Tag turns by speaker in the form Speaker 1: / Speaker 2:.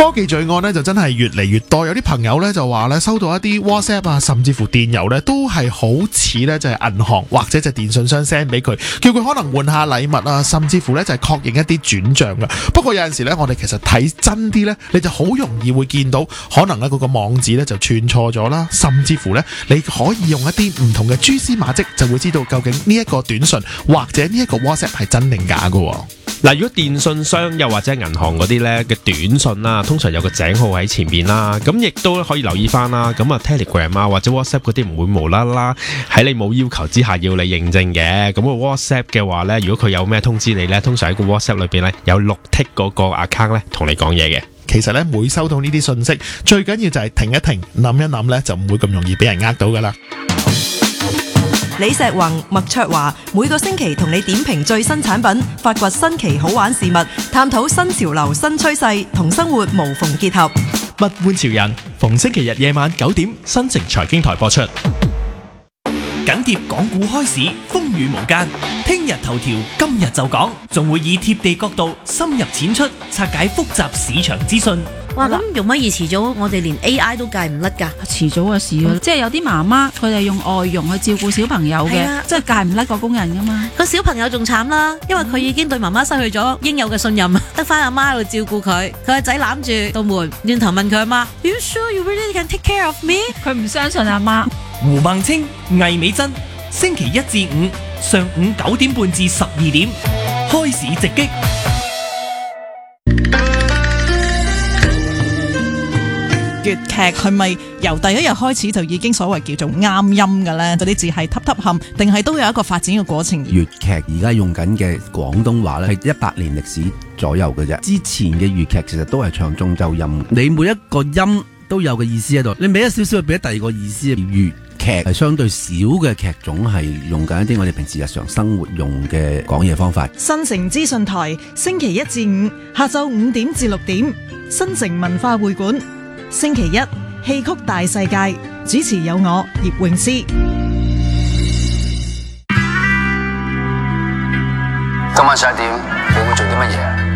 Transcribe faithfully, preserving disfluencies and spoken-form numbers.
Speaker 1: 科技罪案咧就真係越嚟越多，有啲朋友咧就話咧收到一啲 WhatsApp 啊，甚至乎電郵咧都係好似咧就係銀行或者就係電信商 send 俾佢，叫佢可能換下禮物啊，甚至乎咧就係確認一啲轉賬噶。不過有陣時咧，我哋其實睇真啲咧，你就好容易會見到可能咧嗰個網址咧就串錯咗啦，甚至乎咧你可以用一啲唔同嘅蛛絲馬跡，就會知道究竟呢一個短信或者呢一個 WhatsApp 係真定假噶。
Speaker 2: 嗱，如果電信商又或者銀行嗰啲咧嘅短信啦，通常有個井號喺前邊啦，咁亦都可以留意翻啦。咁啊 Telegram 啊或者 WhatsApp 嗰啲唔會無啦啦喺你冇要求之下要你認證嘅。咁個 WhatsApp 嘅話咧，如果佢有咩通知你咧，通常喺個 WhatsApp 裏邊咧有綠剔嗰個 account 咧同你講嘢嘅。
Speaker 1: 其實咧每收到呢啲信息，最緊要就係停一停，諗一諗咧，就唔會咁容易俾人呃到噶啦。
Speaker 3: 李石宏、麥卓華每個星期同你點評最新產品，發掘新奇好玩事物，探討新潮流新趨勢，同生活無縫結合。
Speaker 4: 物玩潮人，逢星期日夜晚九點，新城財經台播出。緊貼港股開市，風雨無間。聽日頭條，今日就講，仲會以貼地角度深入淺出，拆解複雜市場資訊。
Speaker 5: 哇！咁容乜易遲早我哋連 A I 都戒唔甩㗎？
Speaker 6: 遲早嘅事啊！即係有啲媽媽佢哋用外傭去照顧小朋友嘅，
Speaker 5: 啊、
Speaker 6: 即係戒唔甩個工人㗎嘛。
Speaker 5: 個小朋友仲慘啦，因為佢已經對媽媽失去咗應有嘅信任，得翻阿媽喺度照顧佢。佢個仔攬住道門，轉頭問佢阿媽 ：You sure you really can take care of me？
Speaker 6: 佢唔相信阿媽。
Speaker 4: 胡孟青、魏美珍，星期一至五上午九點半至十二點，開市直擊。
Speaker 7: 粵劇係咪由第一日開始就已經所謂叫做啱音嘅呢？嗰啲字係揼揼冚，定係都有一個發展嘅過程？
Speaker 8: 粵劇而家用緊嘅廣東話咧，係一百年歷史左右嘅啫。之前嘅粵劇其實都係唱中州音，你每一個音都有個意思喺度，你俾一少少，俾第二個意思。粵劇係相對少嘅劇種，係用緊一啲我哋平時日常生活用嘅講嘢方法。
Speaker 7: 新城資訊台星期一至五下晝五點至六點，新城文化會館。星期一戲曲大世界，主持有我葉詠詩。
Speaker 9: 今晚十一點你會做啲乜嘢？